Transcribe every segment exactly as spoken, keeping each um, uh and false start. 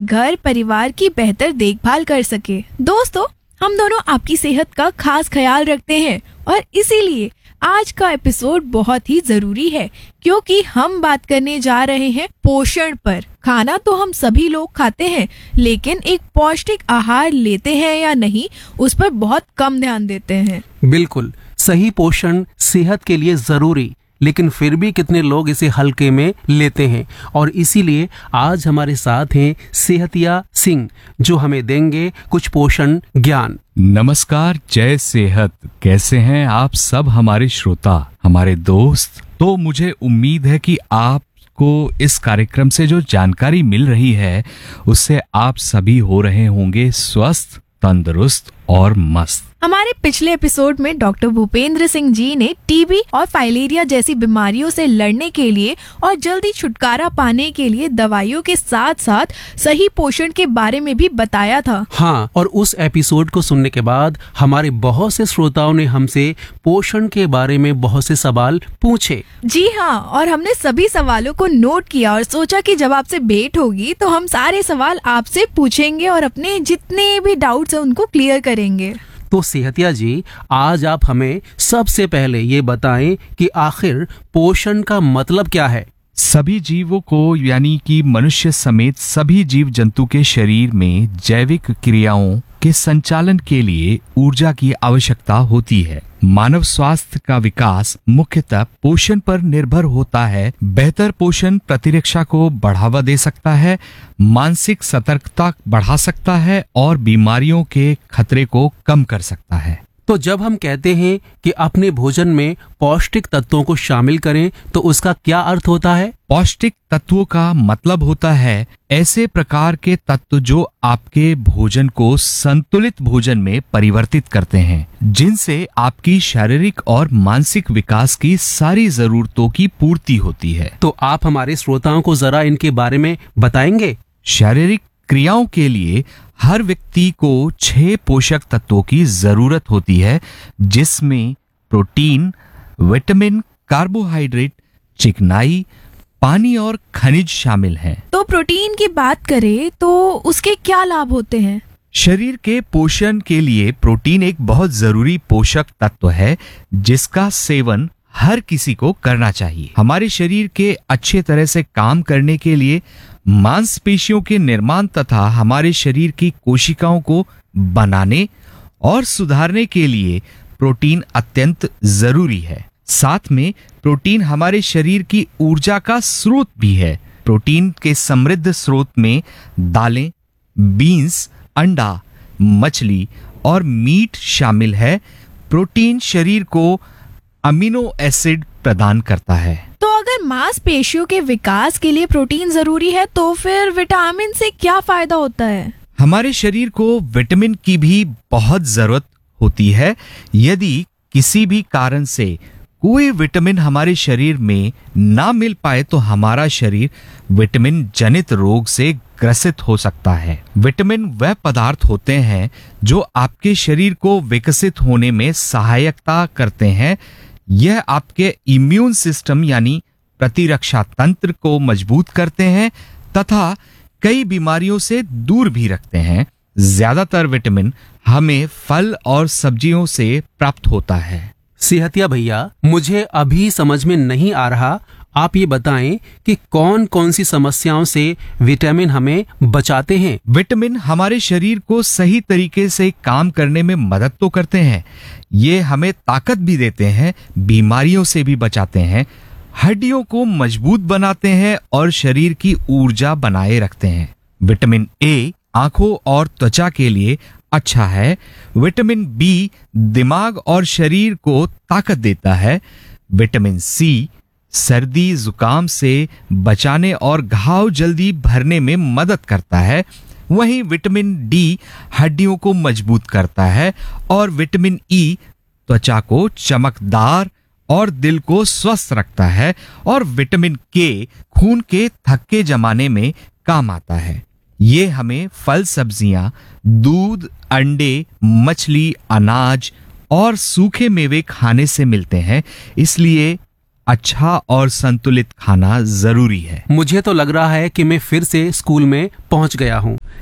घर परिवार की बेहतर देखभाल कर सके। दोस्तों, हम दोनों आपकी सेहत का खास ख्याल रखते हैं और इसीलिए आज का एपिसोड बहुत ही जरूरी है, क्योंकि हम बात करने जा रहे हैं पोषण पर। खाना तो हम सभी लोग खाते हैं, लेकिन एक पौष्टिक आहार लेते हैं या नहीं, उस पर बहुत कम ध्यान देते हैं। बिल्कुल सही पोषण सेहत के लिए जरूरी, लेकिन फिर भी कितने लोग इसे हल्के में लेते हैं। और इसीलिए आज हमारे साथ हैं सेहतिया सिंह, जो हमें देंगे कुछ पोषण ज्ञान। नमस्कार, जय सेहत। कैसे हैं आप सब हमारे श्रोता, हमारे दोस्त? तो मुझे उम्मीद है कि आपको इस कार्यक्रम से जो जानकारी मिल रही है उससे आप सभी हो रहे होंगे स्वस्थ, तंदुरुस्त और मस्त। हमारे पिछले एपिसोड में डॉक्टर भूपेंद्र सिंह जी ने टीबी और फाइलेरिया जैसी बीमारियों से लड़ने के लिए और जल्दी छुटकारा पाने के लिए दवाइयों के साथ साथ सही पोषण के बारे में भी बताया था। हाँ, और उस एपिसोड को सुनने के बाद हमारे बहुत से श्रोताओं ने हमसे पोषण के बारे में बहुत से सवाल पूछे। जी हाँ, और हमने सभी सवालों को नोट किया और सोचा कि जब आपसे भेंट होगी तो हम सारे सवाल आपसे पूछेंगे और अपने जितने भी डाउट्स हैं उनको क्लियर करेंगे। तो सेहतिया जी, आज आप हमें सबसे पहले ये बताएं कि आखिर पोषण का मतलब क्या है। सभी जीवों को, यानी कि मनुष्य समेत सभी जीव जंतु के शरीर में जैविक क्रियाओं के संचालन के लिए ऊर्जा की आवश्यकता होती है। मानव स्वास्थ्य का विकास मुख्यतः पोषण पर निर्भर होता है। बेहतर पोषण प्रतिरक्षा को बढ़ावा दे सकता है, मानसिक सतर्कता बढ़ा सकता है और बीमारियों के खतरे को कम कर सकता है। तो जब हम कहते हैं कि अपने भोजन में पौष्टिक तत्वों को शामिल करें, तो उसका क्या अर्थ होता है? पौष्टिक तत्वों का मतलब होता है ऐसे प्रकार के तत्व जो आपके भोजन को संतुलित भोजन में परिवर्तित करते हैं, जिनसे आपकी शारीरिक और मानसिक विकास की सारी जरूरतों की पूर्ति होती है। तो आप हमारे श्रोताओं को जरा इनके बारे में बताएंगे? शारीरिक क्रियाओं के लिए हर व्यक्ति को छह पोषक तत्वों की जरूरत होती है, जिसमें प्रोटीन, विटामिन, कार्बोहाइड्रेट, चिकनाई, पानी और खनिज शामिल हैं। तो प्रोटीन की बात करें तो उसके क्या लाभ होते हैं? शरीर के पोषण के लिए प्रोटीन एक बहुत जरूरी पोषक तत्व है, जिसका सेवन हर किसी को करना चाहिए। हमारे शरीर के अच्छे तरह से काम करने के लिए, मांसपेशियों के निर्माण तथा हमारे शरीर की कोशिकाओं को बनाने और सुधारने के लिए प्रोटीन अत्यंत जरूरी है। साथ में प्रोटीन हमारे शरीर की ऊर्जा का स्रोत भी है। प्रोटीन के समृद्ध स्रोत में दालें, बीन्स, अंडा, मछली और मीट शामिल है। प्रोटीन शरीर को अमीनो एसिड प्रदान करता है। तो अगर मांसपेशियों के विकास के लिए प्रोटीन जरूरी है, तो फिर विटामिन से क्या फायदा होता है? हमारे शरीर को विटामिन की भी बहुत जरूरत होती है। यदि किसी भी कारण से कोई विटामिन हमारे शरीर में ना मिल पाए तो हमारा शरीर विटामिन जनित रोग से ग्रसित हो सकता है। विटामिन वह पदार्थ होते हैं जो आपके शरीर को विकसित होने में सहायता करते हैं। यह आपके इम्यून सिस्टम यानी प्रतिरक्षा तंत्र को मजबूत करते हैं तथा कई बीमारियों से दूर भी रखते हैं। ज्यादातर विटामिन हमें फल और सब्जियों से प्राप्त होता है। सेहतिया भैया, मुझे अभी समझ में नहीं आ रहा, आप ये बताएं कि कौन कौन सी समस्याओं से विटामिन हमें बचाते हैं? विटामिन हमारे शरीर को सही तरीके से काम करने में मदद तो करते हैं, ये हमें ताकत भी देते हैं, बीमारियों से भी बचाते हैं, हड्डियों को मजबूत बनाते हैं और शरीर की ऊर्जा बनाए रखते हैं। विटामिन ए आंखों और त्वचा के लिए अच्छा है। विटामिन बी दिमाग और शरीर को ताकत देता है। विटामिन सी सर्दी जुकाम से बचाने और घाव जल्दी भरने में मदद करता है। वहीं विटामिन डी हड्डियों को मजबूत करता है और विटामिन ई त्वचा को चमकदार और दिल को स्वस्थ रखता है और विटामिन के खून के थक्के जमाने में काम आता है। ये हमें फल, सब्जियां, दूध, अंडे, मछली, अनाज और सूखे मेवे खाने से मिलते हैं, इसलिए अच्छा और संतुलित खाना जरूरी है। मुझे तो लग रहा है कि मैं फिर से स्कूल में पहुंच गया हूं।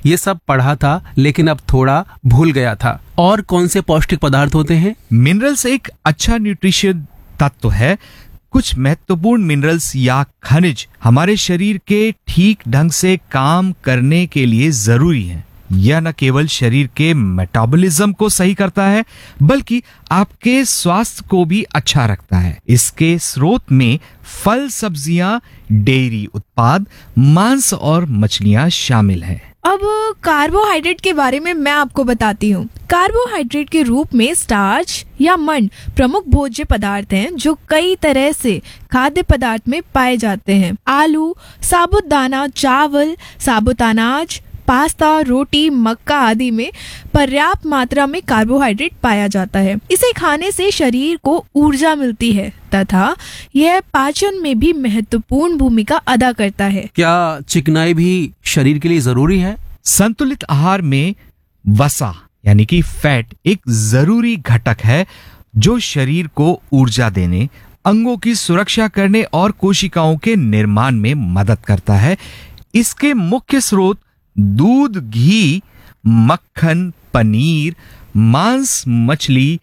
ये सब पढ़ा था लेकिन अब थोड़ा भूल गया था। और कौन से पौष्टिक पदार्थ होते हैं? मिनरल्स एक अच्छा न्यूट्रिशन तत्व है। कुछ महत्वपूर्ण मिनरल्स या खनिज हमारे शरीर के ठीक ढंग से काम करने के लिए जरूरी हैं। यह न केवल शरीर के मेटाबॉलिज्म को सही करता है बल्कि आपके स्वास्थ्य को भी अच्छा रखता है। इसके स्रोत में फल, सब्जियां, डेयरी उत्पाद, मांस और मछलियां शामिल हैं। अब कार्बोहाइड्रेट के बारे में मैं आपको बताती हूँ। कार्बोहाइड्रेट के रूप में स्टार्च या मंड प्रमुख भोज्य पदार्थ हैं जो कई तरह से खाद्य पदार्थ में पाए जाते हैं। आलू, साबुत दाना, चावल, साबुत अनाज, पास्ता, रोटी, मक्का आदि में पर्याप्त मात्रा में कार्बोहाइड्रेट पाया जाता है। इसे खाने से शरीर को ऊर्जा मिलती है तथा यह पाचन में भी महत्वपूर्ण भूमिका अदा करता है। क्या चिकनाई भी शरीर के लिए जरूरी है? संतुलित आहार में वसा यानी कि फैट एक जरूरी घटक है जो शरीर को ऊर्जा देने, अंगों की सुरक्षा करने और कोशिकाओं के निर्माण में मदद करता है। इसके मुख्य स्रोत दूध, घी, मक्खन, पनीर, मांस, मछली,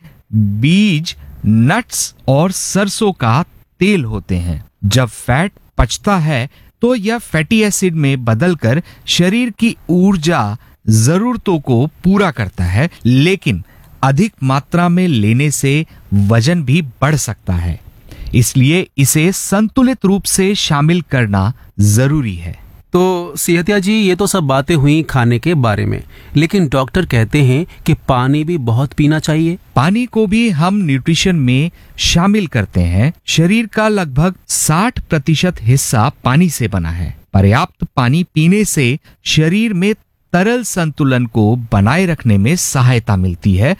बीज, नट्स और सरसों का तेल होते हैं। जब फैट पचता है तो यह फैटी एसिड में बदलकर शरीर की ऊर्जा जरूरतों को पूरा करता है, लेकिन अधिक मात्रा में लेने से वजन भी बढ़ सकता है। इसलिए इसे संतुलित रूप से शामिल करना जरूरी है। तो सेहतिया जी, ये तो सब बातें हुई खाने के बारे में, लेकिन डॉक्टर कहते हैं कि पानी भी बहुत पीना चाहिए। पानी को भी हम न्यूट्रिशन में शामिल करते हैं। शरीर का लगभग साठ प्रतिशत हिस्सा पानी से बना है। पर्याप्त पानी पीने से शरीर में तरल संतुलन को बनाए रखने में सहायता मिलती है,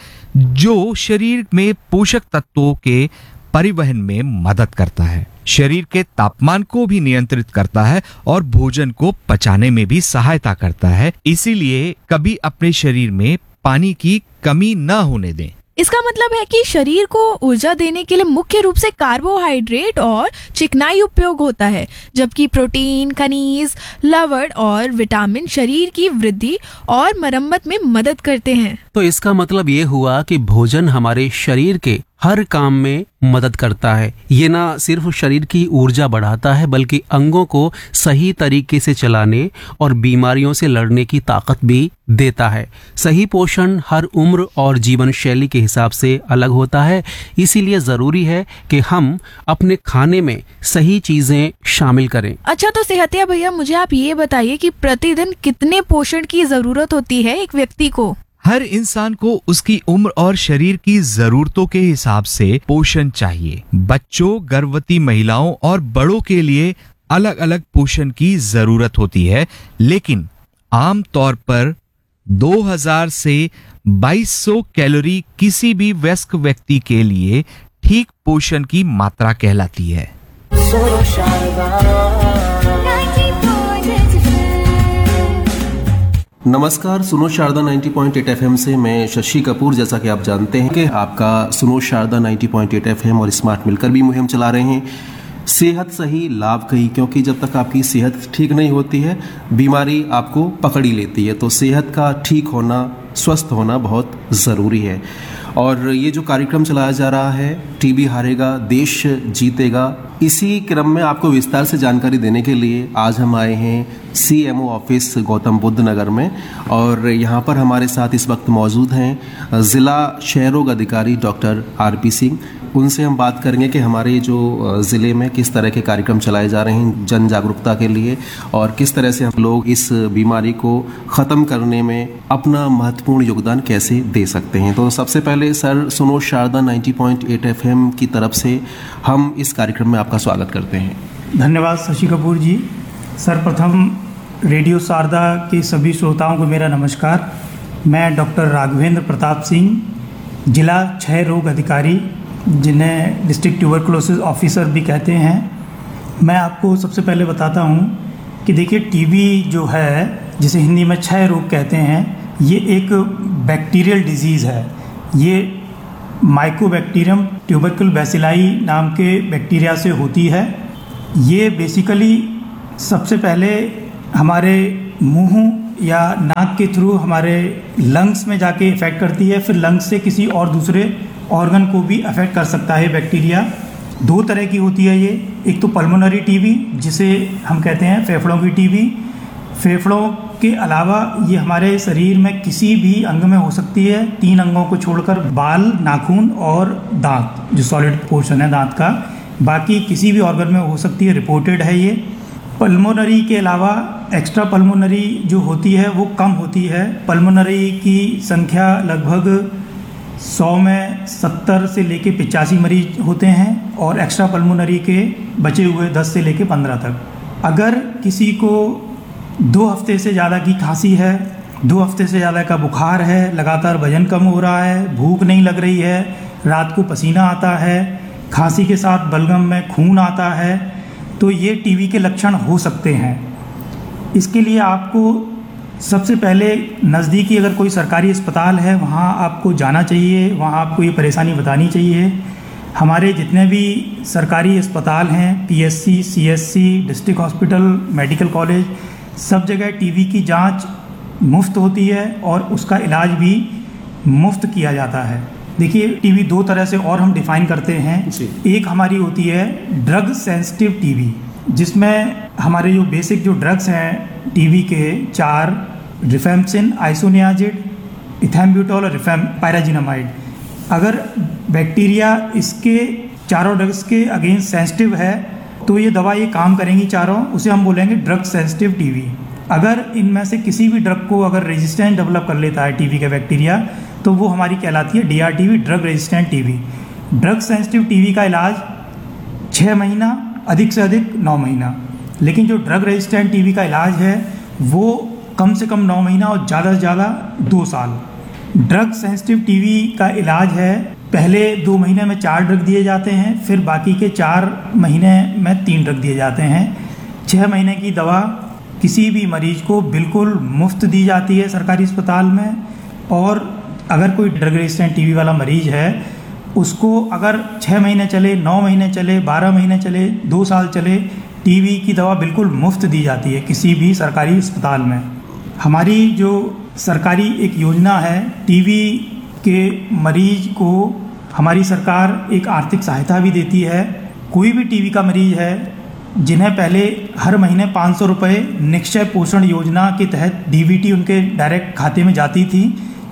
जो शरीर में पोषक तत्वों के परिवहन में मदद करता है। शरीर के तापमान को भी नियंत्रित करता है और भोजन को पचाने में भी सहायता करता है। इसीलिए कभी अपने शरीर में पानी की कमी न होने दें। इसका मतलब है कि शरीर को ऊर्जा देने के लिए मुख्य रूप से कार्बोहाइड्रेट और चिकनाई उपयोग होता है, जबकि प्रोटीन, खनिज, लवण और विटामिन शरीर की वृद्धि और मरम्मत में मदद करते हैं। तो इसका मतलब ये हुआ कि भोजन हमारे शरीर के हर काम में मदद करता है। ये ना सिर्फ शरीर की ऊर्जा बढ़ाता है बल्कि अंगों को सही तरीके से चलाने और बीमारियों से लड़ने की ताकत भी देता है। सही पोषण हर उम्र और जीवन शैली के हिसाब से अलग होता है, इसीलिए जरूरी है कि हम अपने खाने में सही चीजें शामिल करें। अच्छा, तो सेहतिया भैया, मुझे आप ये बताइए कि प्रतिदिन कितने पोषण की जरूरत होती है एक व्यक्ति को? हर इंसान को उसकी उम्र और शरीर की जरूरतों के हिसाब से पोषण चाहिए। बच्चों, गर्भवती महिलाओं और बड़ों के लिए अलग अलग पोषण की जरूरत होती है, लेकिन आम तौर पर दो हज़ार से बाईस सौ कैलोरी किसी भी वयस्क व्यक्ति के लिए ठीक पोषण की मात्रा कहलाती है। नमस्कार, सुनो शारदा नब्बे पॉइंट आठ एफएम से मैं शशि कपूर। जैसा कि आप जानते हैं कि आपका सुनो शारदा नब्बे पॉइंट आठ एफएम और स्मार्ट मिलकर भी मुहिम चला रहे हैं सेहत सही लाभ कही, क्योंकि जब तक आपकी सेहत ठीक नहीं होती है बीमारी आपको पकड़ ही लेती है। तो सेहत का ठीक होना, स्वस्थ होना बहुत ज़रूरी है। और ये जो कार्यक्रम चलाया जा रहा है टीबी हारेगा देश जीतेगा, इसी क्रम में आपको विस्तार से जानकारी देने के लिए आज हम आए हैं सीएमओ ऑफिस गौतम बुद्ध नगर में। और यहाँ पर हमारे साथ इस वक्त मौजूद हैं ज़िला क्षय रोग अधिकारी डॉक्टर आर पी सिंह। उनसे हम बात करेंगे कि हमारे जो ज़िले में किस तरह के कार्यक्रम चलाए जा रहे हैं जन जागरूकता के लिए और किस तरह से हम लोग इस बीमारी को ख़त्म करने में अपना महत्वपूर्ण योगदान कैसे दे सकते हैं। तो सबसे पहले सर, सुनो शारदा नब्बे पॉइंट आठ एफएम की तरफ से हम इस कार्यक्रम में आपका स्वागत करते हैं। धन्यवाद शशि कपूर जी। सर्वप्रथम रेडियो शारदा के सभी श्रोताओं को मेरा नमस्कार। मैं डॉक्टर राघवेंद्र प्रताप सिंह, जिला क्षय रोग अधिकारी, जिन्हें डिस्ट्रिक्ट ट्यूबरकुलोसिस ऑफिसर भी कहते हैं। मैं आपको सबसे पहले बताता हूँ कि देखिए, टीबी जो है, जिसे हिंदी में क्षय रोग कहते हैं, ये एक बैक्टीरियल डिजीज़ है। ये माइकोबैक्टीरियम ट्यूबरकुल बैसिलाई नाम के बैक्टीरिया से होती है। ये बेसिकली सबसे पहले हमारे मुंह या नाक के थ्रू हमारे लंग्स में जाके इफ़ेक्ट करती है, फिर लंग्स से किसी और दूसरे ऑर्गन को भी अफेक्ट कर सकता है बैक्टीरिया। दो तरह की होती है ये, एक तो पल्मोनरी टीबी जिसे हम कहते हैं फेफड़ों की टीबी। फेफड़ों के अलावा ये हमारे शरीर में किसी भी अंग में हो सकती है, तीन अंगों को छोड़कर, बाल, नाखून और दांत, जो सॉलिड पोर्शन है दांत का, बाकी किसी भी ऑर्गन में हो सकती है, रिपोर्टेड है ये। पल्मोनरी के अलावा एक्स्ट्रा पल्मोनरी जो होती है वो कम होती है। पल्मोनरी की संख्या लगभग सौ में सत्तर से लेके पचासी मरीज होते हैं और एक्स्ट्रा पल्मोनरी के बचे हुए दस से लेके पंद्रह तक। अगर किसी को दो हफ्ते से ज़्यादा की खांसी है, दो हफ्ते से ज़्यादा का बुखार है, लगातार वजन कम हो रहा है, भूख नहीं लग रही है, रात को पसीना आता है, खांसी के साथ बलगम में खून आता है, तो ये टीबी के लक्षण हो सकते हैं। इसके लिए आपको सबसे पहले नज़दीकी अगर कोई सरकारी अस्पताल है वहाँ आपको जाना चाहिए, वहाँ आपको ये परेशानी बतानी चाहिए। हमारे जितने भी सरकारी अस्पताल हैं, PSC, CSC, district hospital, medical college, सब जगह टीबी की जांच मुफ्त होती है और उसका इलाज भी मुफ्त किया जाता है। देखिए, टीबी दो तरह से और हम डिफ़ाइन करते हैं। एक हमारी होती है ड्रग सेंसिटिव टीबी, जिसमें हमारे जो बेसिक जो ड्रग्स हैं टीबी के चार, रिफेम्पसिन, आइसोनियाजिड, इथैम्ब्यूटॉल और रिफेम पायराजिनामाइड। अगर बैक्टीरिया इसके चारों ड्रग्स के अगेंस्ट सेंसिटिव है तो ये दवा ये काम करेंगी चारों, उसे हम बोलेंगे ड्रग सेंसिटिव टीबी। अगर इनमें से किसी भी ड्रग को अगर रेजिस्टेंस डेवलप कर लेता है टीबी का बैक्टीरिया तो वो हमारी कहलाती है DRTB, drug resistant TB. Drug sensitive TB का इलाज छः महीना, अधिक से अधिक नौ महीना, लेकिन जो ड्रग रेजिस्टेंट टीबी का इलाज है वो कम से कम नौ महीना और ज़्यादा से ज़्यादा दो साल। ड्रग सेंसिटिव टीबी का इलाज है, पहले दो महीने में चार ड्रग दिए जाते हैं, फिर बाकी के चार महीने में तीन ड्रग दिए जाते हैं। छः महीने की दवा किसी भी मरीज को बिल्कुल मुफ्त दी जाती है सरकारी अस्पताल में। और अगर कोई ड्रग रेजिस्टेंट टीबी वाला मरीज है उसको अगर छः महीने चले, नौ महीने चले, बारह महीने चले, दो साल चले, टीबी की दवा बिल्कुल मुफ्त दी जाती है किसी भी सरकारी अस्पताल में। हमारी जो सरकारी एक योजना है, टीबी के मरीज को हमारी सरकार एक आर्थिक सहायता भी देती है। कोई भी टीबी का मरीज है जिन्हें पहले हर महीने पाँच सौ रुपये निश्चय पोषण योजना के तहत डीबीटी उनके डायरेक्ट खाते में जाती थी,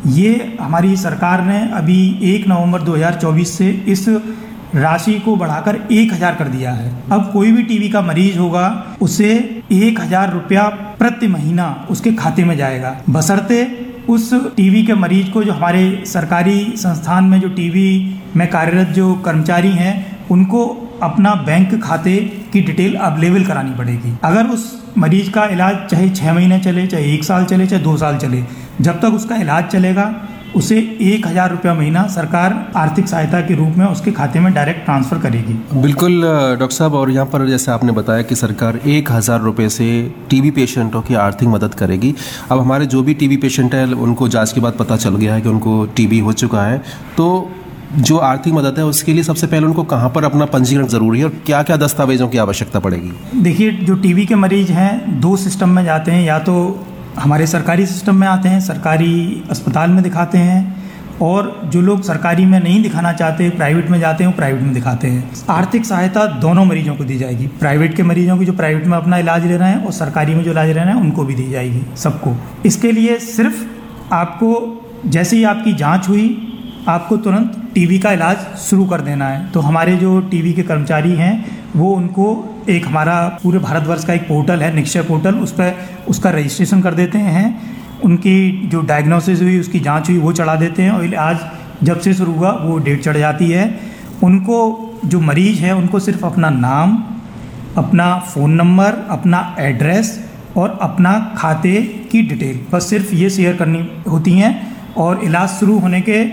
ये हमारी सरकार ने अभी एक नवंबर दो हज़ार चौबीस से इस राशि को बढ़ाकर एक हज़ार कर दिया है। अब कोई भी टीबी का मरीज होगा उसे एक हज़ार रुपया प्रति महीना उसके खाते में जाएगा, बशर्ते उस टीबी के मरीज को जो हमारे सरकारी संस्थान में जो टीबी में कार्यरत जो कर्मचारी हैं उनको अपना बैंक खाते की डिटेल अवेलेबल करानी पड़ेगी। अगर उस मरीज का इलाज चाहे छः महीने चले, चाहे एक साल चले, चाहे दो साल चले, जब तक उसका इलाज चलेगा उसे एक हज़ार रुपया महीना सरकार आर्थिक सहायता के रूप में उसके खाते में डायरेक्ट ट्रांसफ़र करेगी। बिल्कुल डॉक्टर साहब, और यहाँ पर जैसे आपने बताया कि सरकार एक हज़ार रुपये से टीबी पेशेंटों की आर्थिक मदद करेगी। अब हमारे जो भी टीबी पेशेंट है उनको जांच के बाद पता चल गया है कि उनको टीबी हो चुका है, तो जो आर्थिक मदद है उसके लिए सबसे पहले उनको कहाँ पर अपना पंजीकरण ज़रूरी है और क्या क्या दस्तावेजों की आवश्यकता पड़ेगी? देखिए, जो टीबी के मरीज हैं दो सिस्टम में जाते हैं, या तो हमारे सरकारी सिस्टम में आते हैं, सरकारी अस्पताल में दिखाते हैं, और जो लोग सरकारी में नहीं दिखाना चाहते, प्राइवेट में जाते हैं, वो प्राइवेट में दिखाते हैं। आर्थिक सहायता दोनों मरीजों को दी जाएगी, प्राइवेट के मरीजों की जो प्राइवेट में अपना इलाज ले रहे हैं और सरकारी में जो इलाज ले रहे हैं उनको भी दी जाएगी, सबको। इसके लिए सिर्फ आपको जैसे ही आपकी जाँच हुई आपको तुरंत टीबी का इलाज शुरू कर देना है। तो हमारे जो टीबी के कर्मचारी हैं वो उनको एक हमारा पूरे भारतवर्ष का एक पोर्टल है, निश्चय पोर्टल, उस पर उसका रजिस्ट्रेशन कर देते हैं, उनकी जो डायग्नोसिस हुई, उसकी जांच हुई, वो चढ़ा देते हैं और इलाज जब से शुरू हुआ वो डेट चढ़ जाती है। उनको जो मरीज है उनको सिर्फ अपना नाम, अपना फ़ोन नंबर, अपना एड्रेस और अपना खाते की डिटेल, बस सिर्फ ये शेयर करनी होती हैं और इलाज शुरू होने के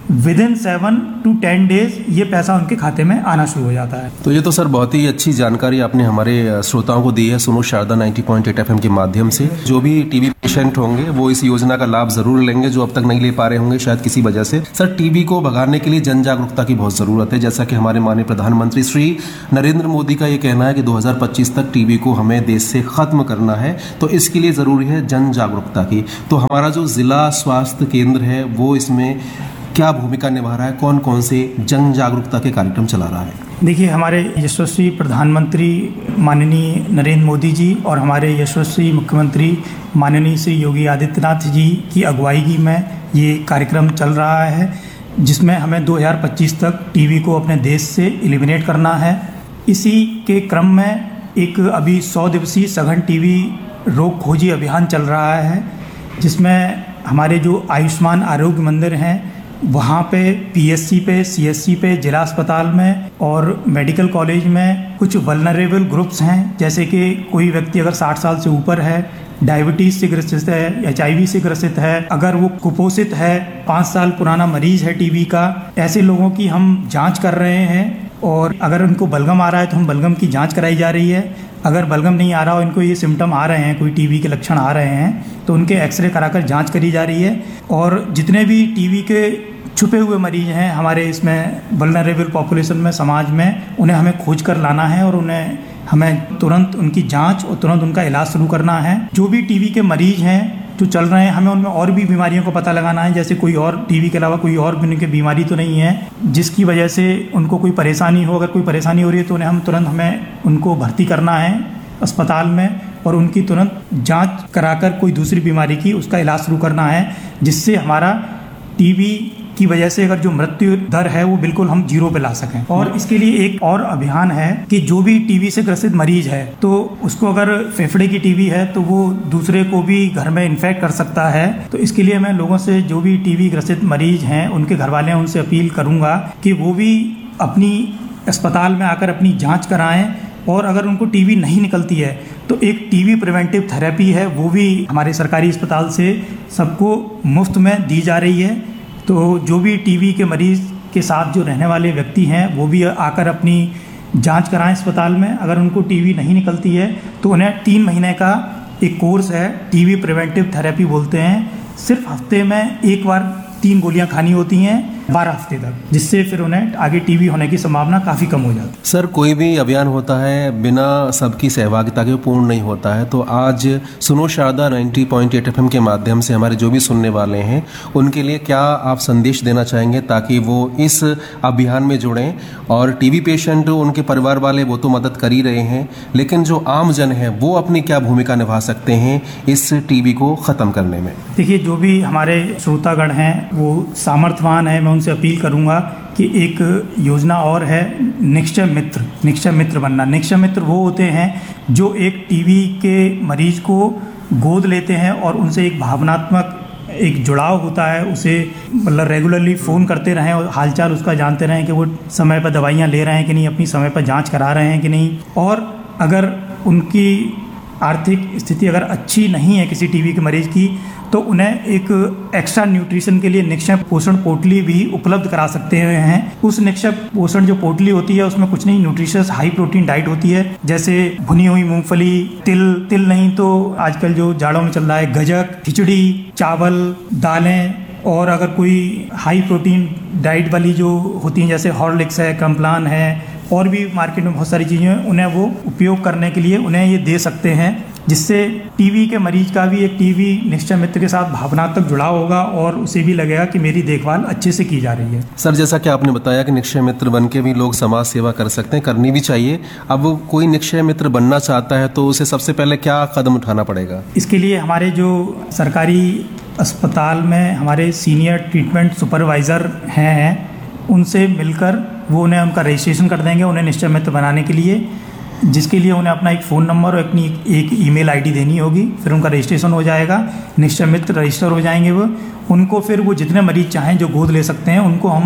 with in seven to ten days ये पैसा उनके खाते में आना शुरू हो जाता है। तो ये तो सर बहुत ही अच्छी जानकारी आपने हमारे श्रोताओं को दी है सुनो शारदा नब्बे पॉइंट आठ एफएम के माध्यम से। जो भी टीबी पेशेंट होंगे वो इस योजना का लाभ जरूर लेंगे, जो अब तक नहीं ले पा रहे होंगे शायद किसी वजह से। सर, टीबी को भगाने के लिए जन जागरूकता की बहुत जरूरत है, जैसा कि हमारे माननीय प्रधानमंत्री श्री नरेंद्र मोदी का ये कहना है कि दो हज़ार पच्चीस तक टीबी को हमें देश से खत्म करना है। तो इसके लिए जरूरी है जन जागरूकता की। तो हमारा जो जिला स्वास्थ्य केंद्र है वो इसमें क्या भूमिका निभा रहा है, कौन कौन से जन जागरूकता के कार्यक्रम चला रहा है? देखिए, हमारे यशस्वी प्रधानमंत्री माननीय नरेंद्र मोदी जी और हमारे यशस्वी मुख्यमंत्री माननीय श्री योगी आदित्यनाथ जी की अगुवाई में ये कार्यक्रम चल रहा है, जिसमें हमें दो हज़ार पच्चीस तक टीबी को अपने देश से एलिमिनेट करना है। इसी के क्रम में एक अभी सौ दिवसीय सघन टीबी रोग खोजी अभियान चल रहा है, जिसमें हमारे जो आयुष्मान आरोग्य मंदिर हैं वहाँ पे पीएससी पे, सीएससी पे, जिला अस्पताल में और मेडिकल कॉलेज में कुछ वल्नरेबल ग्रुप्स हैं, जैसे कि कोई व्यक्ति अगर साठ साल से ऊपर है, डायबिटीज़ से ग्रसित है, एचआईवी से ग्रसित है, अगर वो कुपोषित है, पाँच साल पुराना मरीज है टीबी का, ऐसे लोगों की हम जांच कर रहे हैं। और अगर उनको बलगम आ रहा है तो हम बलगम की जांच कराई जा रही है। अगर बलगम नहीं आ रहा हो, इनको ये सिम्टम आ रहे हैं, कोई टीबी के लक्षण आ रहे हैं, तो उनके एक्सरे कराकर जांच करी जा रही है। और जितने भी टीबी के छुपे हुए मरीज हैं हमारे इसमें वल्नरेबल पॉपुलेशन में, समाज में, उन्हें हमें खोज कर लाना है और उन्हें हमें तुरंत उनकी जांच और तुरंत उनका इलाज शुरू करना है। जो भी टीबी के मरीज हैं जो चल रहे हैं, हमें उनमें और भी बीमारियों को पता लगाना है, जैसे कोई और टीबी के अलावा कोई और भी उनकी बीमारी तो नहीं है जिसकी वजह से उनको कोई परेशानी हो। अगर कोई परेशानी हो रही है तो उन्हें हम तुरंत हमें उनको भर्ती करना है अस्पताल में और उनकी तुरंत जांच कराकर कोई दूसरी बीमारी की उसका इलाज शुरू करना है, जिससे हमारा टीबी की वजह से अगर जो मृत्यु दर है वो बिल्कुल हम जीरो पे ला सकें। और इसके लिए एक और अभियान है कि जो भी टीबी से ग्रसित मरीज है तो उसको अगर फेफड़े की टीबी है तो वो दूसरे को भी घर में इन्फेक्ट कर सकता है। तो इसके लिए मैं लोगों से, जो भी टीबी ग्रसित मरीज हैं, उनके घर वाले हैं, उनसे अपील करूंगा कि वो भी अपनी अस्पताल में आकर अपनी जाँच कराएँ। और अगर उनको टीबी नहीं निकलती है तो एक टीबी प्रिवेंटिव थेरेपी है, वो भी हमारे सरकारी अस्पताल से सबको मुफ्त में दी जा रही है। तो जो भी टीबी के मरीज के साथ जो रहने वाले व्यक्ति हैं वो भी आकर अपनी जांच कराएं अस्पताल में। अगर उनको टीबी नहीं निकलती है तो उन्हें तीन महीने का एक कोर्स है, टीबी प्रिवेंटिव थेरेपी बोलते हैं। सिर्फ हफ्ते में एक बार तीन गोलियां खानी होती हैं बारह हफ्ते तक, जिससे फिर उन्हें आगे टीबी होने की संभावना काफ़ी कम हो जाती है। सर, कोई भी अभियान होता है बिना सबकी सहभागिता के पूर्ण नहीं होता है। तो आज सुनो शारदा नब्बे पॉइंट आठ एफएम के माध्यम से हमारे जो भी सुनने वाले हैं उनके लिए क्या आप संदेश देना चाहेंगे ताकि वो इस अभियान में जुड़ें? और टीबी पेशेंट, उनके परिवार वाले वो तो मदद कर ही रहे हैं, लेकिन जो आम जन है वो अपनी क्या भूमिका निभा सकते हैं इस टीबी को ख़त्म करने में? देखिए, जो भी हमारे श्रोतागण हैं वो सामर्थ्यवान है, मैं उनसे अपील करूंगा कि एक योजना और है, निक्षय मित्र। निक्षय मित्र बनना। निक्षय मित्र वो होते हैं जो एक टीबी के मरीज को गोद लेते हैं और उनसे एक भावनात्मक एक जुड़ाव होता है, उसे मतलब रेगुलरली फ़ोन करते रहें और हालचाल उसका जानते रहें कि वो समय पर दवाइयाँ ले रहे हैं कि नहीं, अपनी समय पर जाँच करा रहे हैं कि नहीं। और अगर उनकी आर्थिक स्थिति अगर अच्छी नहीं है किसी टीबी के मरीज की, तो उन्हें एक एक्स्ट्रा न्यूट्रिशन के लिए निक्षय पोषण पोटली भी उपलब्ध करा सकते हैं। उस निक्षय पोषण जो पोटली होती है उसमें कुछ नहीं, न्यूट्रिशियस हाई प्रोटीन डाइट होती है, जैसे भुनी हुई मूंगफली, तिल तिल नहीं तो आजकल जो जाड़ों में चल रहा है गजक, खिचड़ी, चावल, दालें। और अगर कोई हाई प्रोटीन डाइट वाली जो होती हैं जैसे हॉर्लिक्स है, कम्प्लान है, और भी मार्केट में बहुत सारी चीज़ें हैं, उन्हें वो उपयोग करने के लिए उन्हें ये दे सकते हैं, जिससे टीबी के मरीज का भी एक टीबी निक्षय मित्र के साथ भावनात्मक जुड़ाव होगा और उसे भी लगेगा कि मेरी देखभाल अच्छे से की जा रही है। सर, जैसा कि आपने बताया कि निक्षय मित्र बन के भी लोग समाज सेवा कर सकते हैं, करनी भी चाहिए। अब कोई निक्षय मित्र बनना चाहता है तो उसे सबसे पहले क्या कदम उठाना पड़ेगा? इसके लिए हमारे जो सरकारी अस्पताल में हमारे सीनियर ट्रीटमेंट सुपरवाइज़र हैं, उनसे मिलकर वो उन्हें उनका रजिस्ट्रेशन कर देंगे उन्हें निश्चय मित्र बनाने के लिए, जिसके लिए उन्हें अपना एक फ़ोन नंबर और अपनी एक ईमेल आईडी देनी होगी। फिर उनका रजिस्ट्रेशन हो जाएगा, निश्चय मित्र रजिस्टर हो जाएंगे वो। उनको फिर वो जितने मरीज चाहें जो गोद ले सकते हैं उनको हम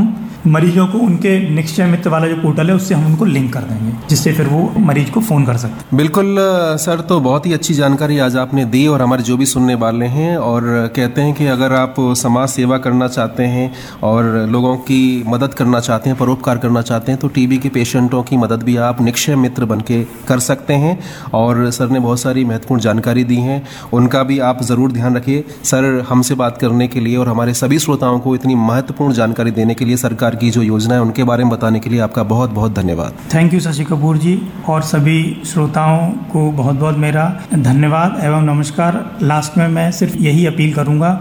मरीजों को उनके निश्चय मित्र वाला जो पोर्टल है उससे हम उनको लिंक कर देंगे, जिससे फिर वो मरीज को फ़ोन कर सकते हैं। बिल्कुल सर, तो बहुत ही अच्छी जानकारी आज आपने दी और हमारे जो भी सुनने वाले हैं, और कहते हैं कि अगर आप समाज सेवा करना चाहते हैं और लोगों की मदद करना चाहते हैं, परोपकार करना चाहते हैं, तो टीबी के पेशेंटों की मदद भी आप निक्षय मित्र बन के कर सकते हैं। और सर ने बहुत सारी महत्वपूर्ण जानकारी दी है, उनका भी आप ज़रूर ध्यान रखिए। सर, हमसे बात करने के लिए और हमारे सभी श्रोताओं को इतनी महत्वपूर्ण जानकारी देने के लिए, सरकार की जो योजना है उनके बारे में बताने के लिए आपका बहुत बहुत धन्यवाद। थैंक यू शशि कपूर जी, और सभी श्रोताओं को बहुत बहुत मेरा धन्यवाद एवं नमस्कार। लास्ट में मैं सिर्फ यही अपील करूंगा